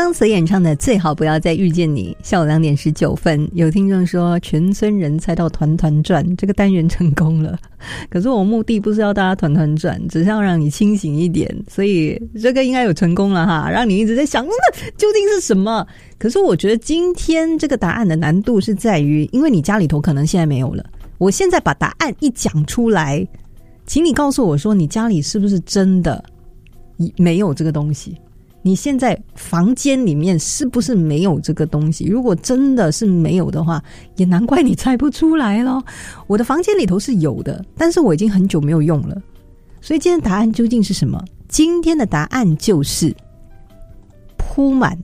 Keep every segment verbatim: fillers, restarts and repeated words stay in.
刚所演唱的最好不要再遇见你，下午两点十九分，有听众说全村人猜到团团转，这个单元成功了。可是我目的不是要大家团团转，只是要让你清醒一点，所以这个应该有成功了哈，让你一直在想那究竟是什么。可是我觉得今天这个答案的难度是在于，因为你家里头可能现在没有了，我现在把答案一讲出来，请你告诉我说你家里是不是真的没有这个东西，你现在房间里面是不是没有这个东西？如果真的是没有的话，也难怪你猜不出来咯。我的房间里头是有的，但是我已经很久没有用了。所以今天答案究竟是什么？今天的答案就是铺满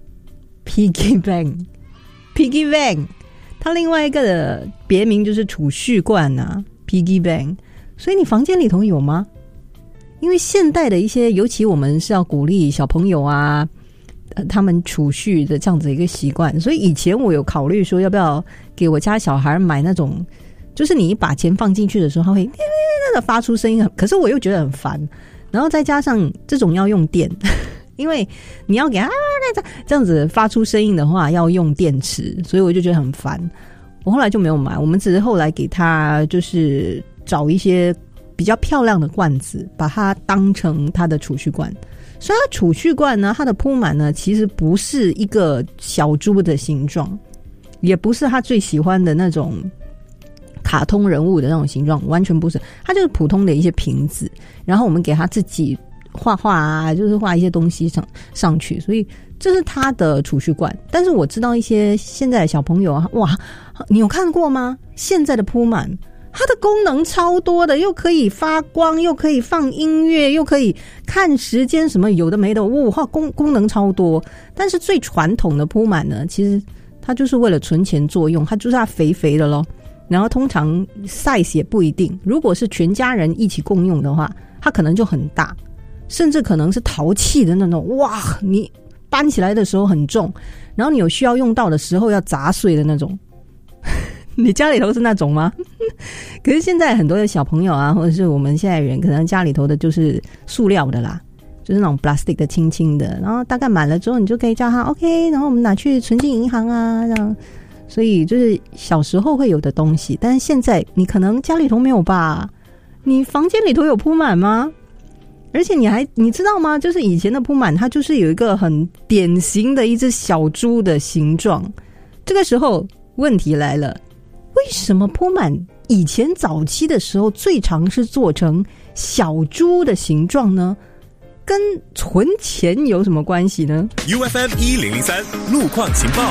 Piggy Bank Piggy Bank， 它另外一个的别名就是储蓄罐啊 Piggy Bank。 所以你房间里头有吗？因为现代的一些，尤其我们是要鼓励小朋友啊，呃，他们储蓄的这样子一个习惯，所以以前我有考虑说要不要给我家小孩买那种，就是你一把钱放进去的时候，他会那个发出声音，可是我又觉得很烦，然后再加上这种要用电，因为你要给他这样子发出声音的话要用电池，所以我就觉得很烦，我后来就没有买。我们只是后来给他就是找一些比较漂亮的罐子，把它当成它的储蓄罐。所以它储蓄罐呢，它的铺满呢，其实不是一个小猪的形状，也不是他最喜欢的那种卡通人物的那种形状，完全不是，它就是普通的一些瓶子，然后我们给他自己画画啊，就是画一些东西上上去，所以这是他的储蓄罐。但是我知道一些现在的小朋友啊，哇，你有看过吗？现在的铺满它的功能超多的，又可以发光，又可以放音乐，又可以看时间，什么有的没的，哇，功功能超多。但是最传统的铺满呢，其实它就是为了存钱作用，它就是它肥肥的咯。然后通常 size 也不一定，如果是全家人一起共用的话，它可能就很大，甚至可能是陶器的那种，哇，你搬起来的时候很重，然后你有需要用到的时候要砸碎的那种。你家里头是那种吗？可是现在很多的小朋友啊，或者是我们现在人，可能家里头的就是塑料的啦，就是那种 plastic 的轻轻的，然后大概满了之后你就可以叫他 OK， 然后我们拿去存进银行啊，这样。所以就是小时候会有的东西，但是现在你可能家里头没有吧？你房间里头有铺满吗？而且你还你知道吗？就是以前的铺满它就是有一个很典型的一只小猪的形状。这个时候问题来了，为什么铺满以前早期的时候最常是做成小猪的形状呢？跟存钱有什么关系呢？ U F M 一零零三路况情报，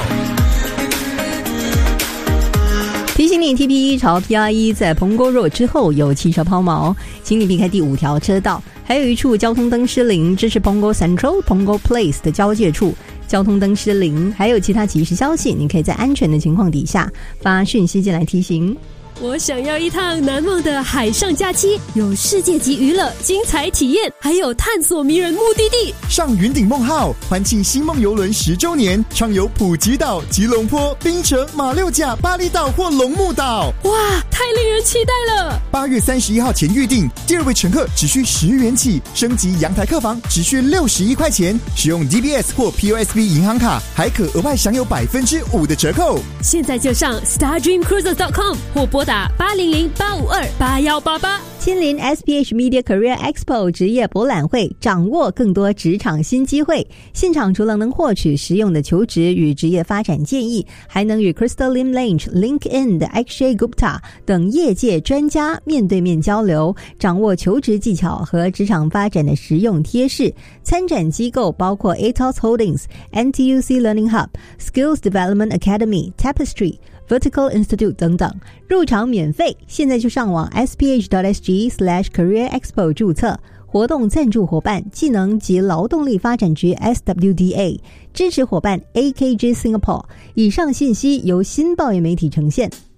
提醒你 T P 一 朝 P R 一 在彭沟若之后有汽车抛锚，请你避开第五条车道，还有一处交通灯失灵，这是彭沟 Central 彭沟 Place 的交界处，交通灯失灵，还有其他即时消息，你可以在安全的情况底下发讯息进来提醒。 我想要一趟难忘的海上假期，有世界级娱乐、精彩体验，还有探索迷人目的地。 上云顶梦号，欢庆星梦邮轮十周年，畅游普吉岛、吉隆坡、槟城、马六甲、巴厘岛或龙目岛。 哇，太令人期待了！ 八月三十一号前预订，第二位乘客只需十元起，升级阳台客房只需六十一块钱，使用 D B S 或 P O S B 银行卡，还可额外享有百分之五的折扣。 现在就上 star dream cruises dot com 或拨打八零零八五二八一八八。 亲临 S P H Media Career Expo 职业博览会，掌握更多职场新机会。现场除了能获取实用的求职与职业发展建议，还能与 Crystal Lim Lange、LinkedIn 的 Akshay Gupta 等业界专家面对面交流，掌握求职技巧和职场发展的实用贴士。参展机构包括 A T O S Holdings、N T U C Learning Hub、Skills Development Academy、Tapestry、Vertical Institute 等等，入场免费，现在就上网 s p h dot s g slash career expo 注册。活动赞助伙伴技能及劳动力发展局 S W D A， 支持伙伴 A K G Singapore。以上信息由新报业媒体呈现。